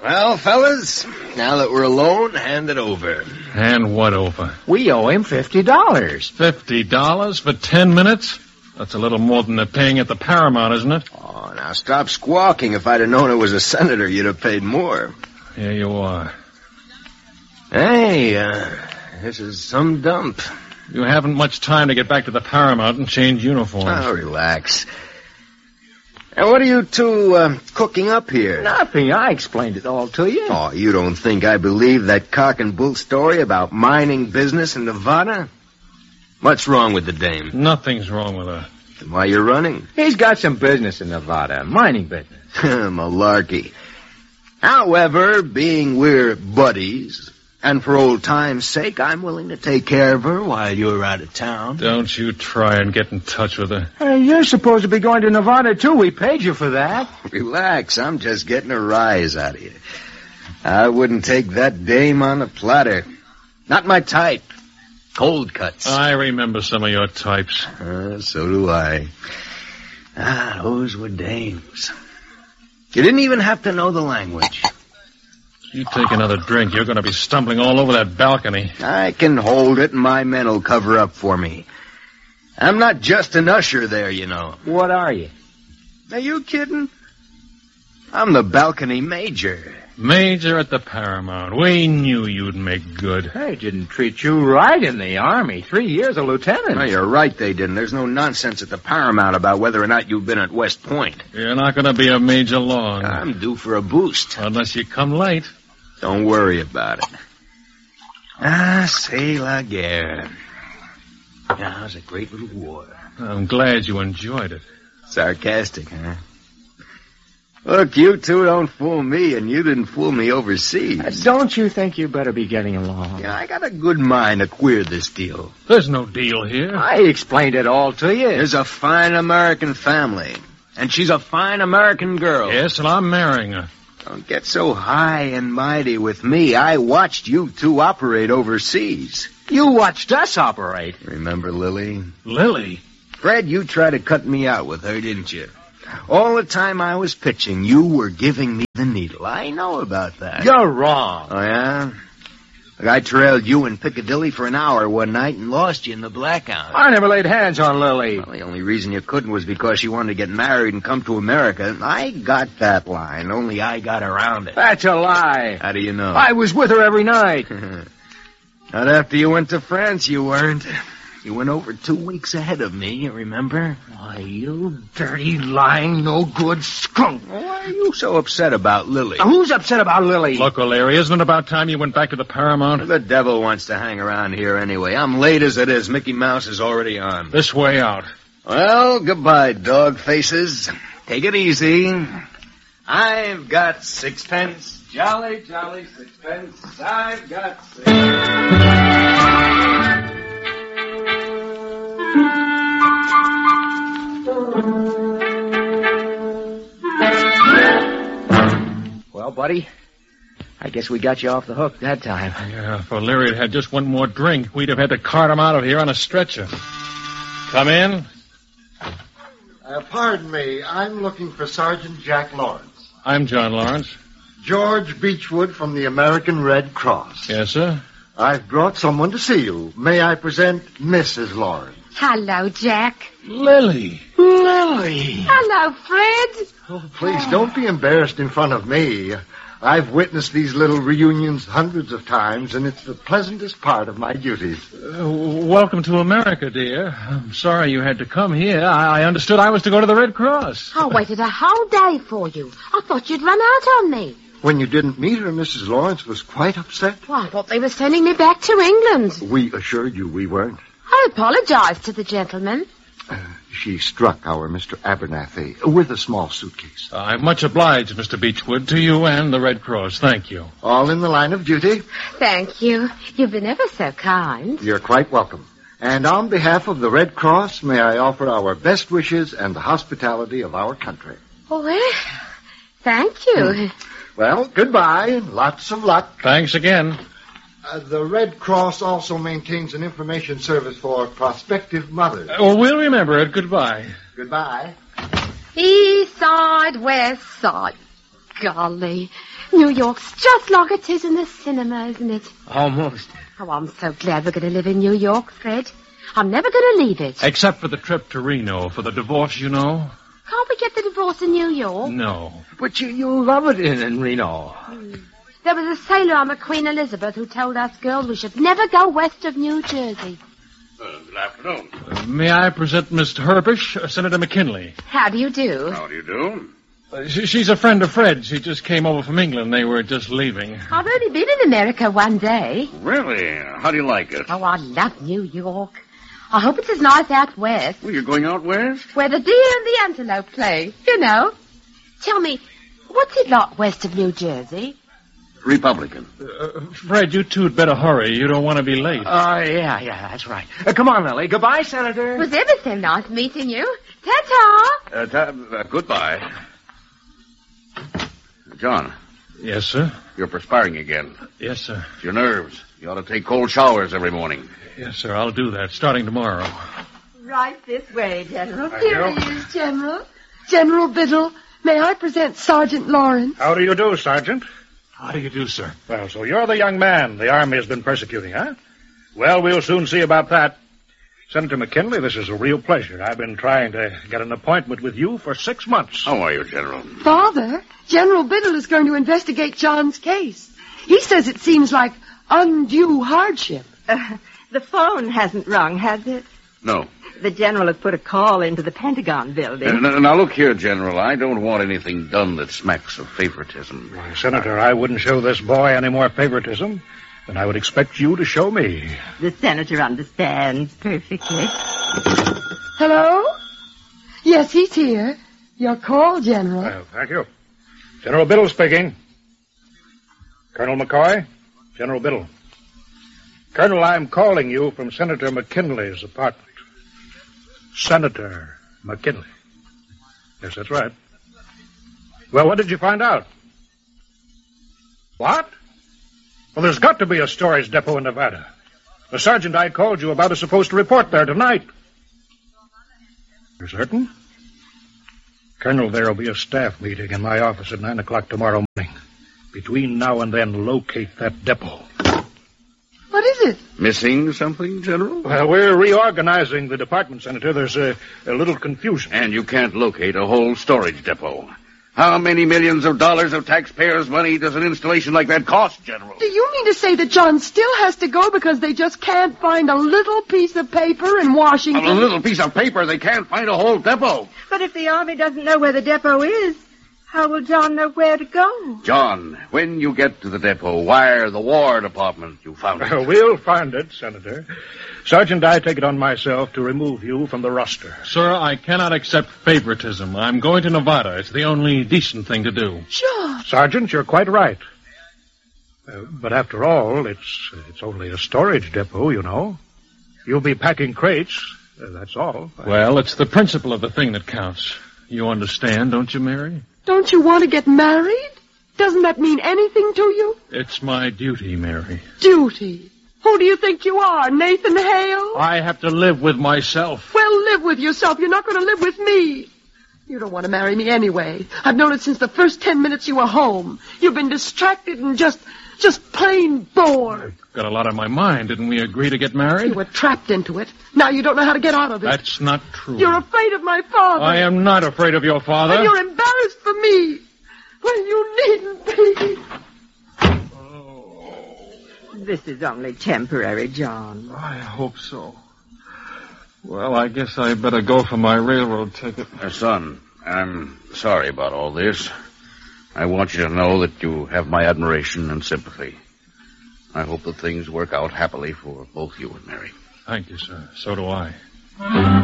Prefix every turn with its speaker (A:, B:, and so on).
A: Well, fellas, now that we're alone, hand it over.
B: Hand what over?
C: We owe him $50.
B: $50 for 10 minutes? That's a little more than they're paying at the Paramount, isn't it?
A: Oh, now stop squawking. If I'd have known it was a senator, you'd have paid more.
B: Here you are.
A: Hey, this is some dump.
B: You haven't much time to get back to the Paramount and change uniforms.
A: Oh, relax. And what are you two cooking up here?
C: Nothing. I explained it all to you.
A: Oh, you don't think I believe that cock and bull story about mining business in Nevada? What's wrong with the dame?
B: Nothing's wrong with her.
A: Then why you running?
C: He's got some business in Nevada, mining business.
A: Malarkey. However, being we're buddies, and for old time's sake, I'm willing to take care of her while you're out of town.
B: Don't you try and get in touch with her.
C: Hey, you're supposed to be going to Nevada, too. We paid you for that.
A: Relax, I'm just getting a rise out of you. I wouldn't take that dame on a platter. Not my type. Cold cuts.
B: I remember some of your types.
A: So do I. Those were dames. You didn't even have to know the language.
B: You take another drink, you're going to be stumbling all over that balcony.
A: I can hold it, and my men will cover up for me. I'm not just an usher there, you know.
C: What are you?
A: Are you kidding? I'm the balcony major.
B: Major at the Paramount. We knew you'd make good.
C: They didn't treat you right in the Army. 3 years a lieutenant.
A: No, you're right, they didn't. There's no nonsense at the Paramount about whether or not you've been at West Point.
B: You're not going to be a major long.
A: I'm due for a boost.
B: Unless you come late.
A: Don't worry about it. C'est la guerre. Yeah, it was a great little war.
B: I'm glad you enjoyed it.
A: Sarcastic, huh? Look, you two don't fool me, and you didn't fool me overseas.
C: Don't you think you better be getting along?
A: Yeah, I got a good mind to queer this deal.
B: There's no deal here.
C: I explained it all to you.
A: There's a fine American family, and she's a fine American girl.
B: Yes, and I'm marrying her.
A: Don't get so high and mighty with me. I watched you two operate overseas.
C: You watched us operate.
A: Remember Lily?
B: Lily?
A: Fred, you tried to cut me out with her, didn't you? All the time I was pitching, you were giving me the needle. I know about that.
C: You're wrong.
A: Oh, yeah? Look, I trailed you in Piccadilly for an hour one night and lost you in the blackout.
C: I never laid hands on Lily.
A: Well, the only reason you couldn't was because she wanted to get married and come to America. I got that line, only I got around it.
C: That's a lie.
A: How do you know?
C: I was with her every night.
A: Not after you went to France, you weren't. You went over 2 weeks ahead of me, you remember?
C: Why, you dirty, lying, no-good skunk.
A: Why are you so upset about Lily?
C: Who's upset about Lily?
B: Look, O'Leary, isn't it about time you went back to the Paramount?
A: The devil wants to hang around here anyway. I'm late as it is. Mickey Mouse is already on.
B: This way out.
A: Well, goodbye, dog faces. Take it easy. I've got 6 pence. Jolly, jolly 6 pence. I've got 6.
C: Well, buddy, I guess we got you off the hook that time.
B: Yeah, if O'Leary had had just one more drink, we'd have had to cart him out of here on a stretcher. Come in.
D: Pardon me, I'm looking for Sergeant Jack Lawrence.
B: I'm John Lawrence.
D: George Beechwood from the American Red Cross.
B: Yes, sir?
D: I've brought someone to see you. May I present Mrs. Lawrence?
E: Hello, Jack.
B: Lily.
C: Lily!
E: Hello, Fred.
D: Oh, please, don't be embarrassed in front of me. I've witnessed these little reunions hundreds of times, and it's the pleasantest part of my duties.
B: Welcome to America, dear. I'm sorry you had to come here. I understood I was to go to the Red Cross.
E: I waited a whole day for you. I thought you'd run out on me.
D: When you didn't meet her, Mrs. Lawrence was quite upset.
E: Well, I thought they were sending me back to England.
D: We assured you we weren't.
E: I apologized to the gentleman.
D: She struck our Mr. Abernathy with a small suitcase.
B: I'm much obliged, Mr. Beechwood, to you and the Red Cross. Thank you.
D: All in the line of duty.
E: Thank you. You've been ever so kind.
D: You're quite welcome. And on behalf of the Red Cross, may I offer our best wishes and the hospitality of our country.
E: Oh, well, thank you.
D: Well, goodbye and lots of luck.
B: Thanks again.
D: The Red Cross also maintains an information service for prospective mothers.
B: We'll remember it. Goodbye.
D: Goodbye.
E: East side, west side. Golly, New York's just like it is in the cinema, isn't it?
C: Almost.
E: Oh, I'm so glad we're going to live in New York, Fred. I'm never going to leave it.
B: Except for the trip to Reno for the divorce, you know.
E: Can't we get the divorce in New York?
B: No.
C: But you'll love it in Reno.
E: There was a sailor on the Queen Elizabeth who told us girls we should never go west of New Jersey.
A: Good afternoon.
B: May I present Mr. Herbish, Senator McKinley?
E: How do you do?
A: How do you do?
B: She's a friend of Fred's. She just came over from England. They were just leaving.
E: I've only been in America one day.
A: Really? How do you like it?
E: Oh, I love New York. I hope it's as nice out west,
A: Well, you're going out west?
E: where the deer and the antelope play, you know. Tell me, what's it like west of New Jersey?
A: Republican.
B: Fred, you two'd better hurry. You don't want to be late.
C: Yeah, that's right. Come on, Lily. Goodbye, Senator.
E: It was ever so nice meeting you. Ta-ta!
A: Goodbye. John,
B: Yes, sir.
A: you're perspiring again.
B: Yes, sir.
A: It's your nerves. You ought to take cold showers every morning.
B: Yes, sir. I'll do that starting tomorrow.
F: Right this way, General.
G: Here he is, General. General Biddle, may I present Sergeant Lawrence?
H: How do you do, Sergeant?
B: How do you do, sir?
H: Well, so you're the young man the Army has been persecuting, huh? Well, we'll soon see about that. Senator McKinley, this is a real pleasure. I've been trying to get an appointment with you for 6 months.
A: How are you, General?
G: Father, General Biddle is going to investigate John's case. He says it seems like undue hardship.
F: The phone hasn't rung, has it?
A: No.
F: The General has put a call into the Pentagon building.
A: Now, look here, General. I don't want anything done that smacks of favoritism.
H: Why, Senator, I wouldn't show this boy any more favoritism than I would expect you to show me.
F: The Senator understands perfectly.
G: Hello? Yes, he's here. Your call, General.
H: Well, thank you. General Biddle speaking. Colonel McCoy, General Biddle. Colonel, I'm calling you from Senator McKinley's apartment. Senator McKinley. Yes, that's right. Well, what did you find out? What? Well, there's got to be a storage depot in Nevada. The sergeant I called you about is supposed to report there tonight. You're certain? Colonel, there'll be a staff meeting in my office at 9 o'clock tomorrow morning. Between now and then, locate that depot.
G: What is it?
A: Missing something, General?
H: Well, we're reorganizing the department, Senator. There's a little confusion.
A: And you can't locate a whole storage depot. How many millions of dollars of taxpayers' money does an installation like that cost, General?
G: Do you mean to say that John still has to go because they just can't find a little piece of paper in Washington?
A: On a little piece of paper, they can't find a whole depot.
F: But if the Army doesn't know where the depot is, how will John know where to go?
A: John, when you get to the depot, wire the War Department you found it.
H: We'll find it, Senator. Sergeant, I take it on myself to remove you from the roster.
B: Sir, I cannot accept favoritism. I'm going to Nevada. It's the only decent thing to do.
G: John!
H: Sergeant, you're quite right. But after all, it's only a storage depot, you know. You'll be packing crates, that's all.
B: Well, it's the principle of the thing that counts. You understand, don't you, Mary?
G: Don't you want to get married? Doesn't that mean anything to you?
B: It's my duty, Mary.
G: Duty. Who do you think you are, Nathan Hale?
B: I have to live with myself.
G: Well, live with yourself. You're not going to live with me. You don't want to marry me anyway. I've known it since the first 10 minutes you were home. You've been distracted and just plain bored.
B: Got a lot on my mind. Didn't we agree to get married?
G: You were trapped into it. Now you don't know how to get out of it.
B: That's not true.
G: You're afraid of my father.
B: I am not afraid of your father.
G: And you're embarrassed for me. Well, you needn't be.
F: This is only temporary, John.
B: I hope so. Well, I guess I better go for my railroad ticket.
A: Son, I'm sorry about all this. I want you to know that you have my admiration and sympathy. I hope that things work out happily for both you and Mary.
B: Thank you, sir. So do I.